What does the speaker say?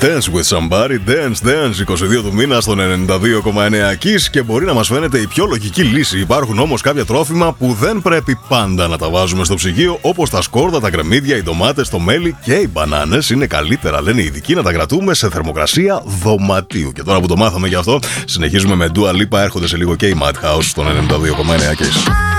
Dance with somebody, dance, 22 του μήνα στον 92,9 Kiss και μπορεί να μας φαίνεται η πιο λογική λύση. Υπάρχουν όμως κάποια τρόφιμα που δεν πρέπει πάντα να τα βάζουμε στο ψυγείο, όπως τα σκόρδα, τα κρεμμύδια, οι ντομάτες, το μέλι και οι μπανάνες. Είναι καλύτερα, λένε οι ειδικοί, να τα κρατούμε σε θερμοκρασία δωματίου. Και τώρα που το μάθαμε γι' αυτό, συνεχίζουμε με Dua Lipa. Έρχονται σε λίγο και οι Madhouse στον 92,9 Kiss.